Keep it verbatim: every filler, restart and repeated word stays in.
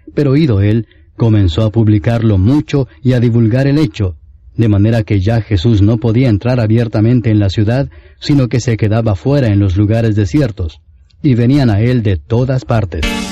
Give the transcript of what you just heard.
Pero oído él, comenzó a publicarlo mucho y a divulgar el hecho, de manera que ya Jesús no podía entrar abiertamente en la ciudad, sino que se quedaba fuera en los lugares desiertos, y venían a él de todas partes.